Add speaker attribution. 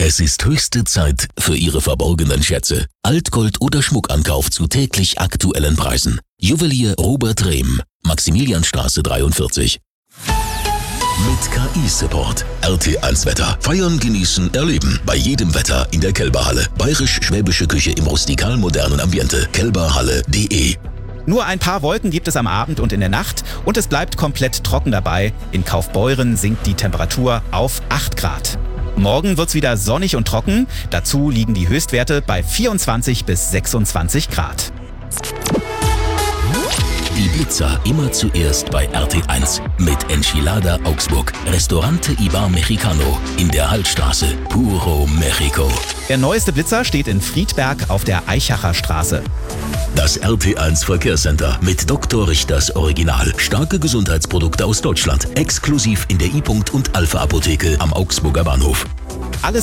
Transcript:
Speaker 1: Es ist höchste Zeit für Ihre verborgenen Schätze. Altgold oder Schmuckankauf zu täglich aktuellen Preisen. Juwelier Robert Rehm, Maximilianstraße 43. Mit KI-Support. RT1 Wetter. Feiern, genießen, erleben. Bei jedem Wetter in der Kelberhalle. Bayerisch-schwäbische Küche im rustikal-modernen Ambiente. kelberhalle.de.
Speaker 2: Nur ein paar Wolken gibt es am Abend und in der Nacht und es bleibt komplett trocken dabei. In Kaufbeuren sinkt die Temperatur auf 8 Grad. Morgen wird's wieder sonnig und trocken. Dazu liegen die Höchstwerte bei 24 bis 26 Grad.
Speaker 1: Die Blitzer immer zuerst bei RT1 mit Enchilada Augsburg. Restaurante y Bar Mexicano in der Hallstraße. Puro Mexico.
Speaker 2: Der neueste Blitzer steht in Friedberg auf der Eichacher Straße.
Speaker 1: Das RT1 Verkehrscenter mit Dr. Richters Original. Starke Gesundheitsprodukte aus Deutschland. Exklusiv in der I-Punkt und Alpha Apotheke am Augsburger Bahnhof.
Speaker 2: Alles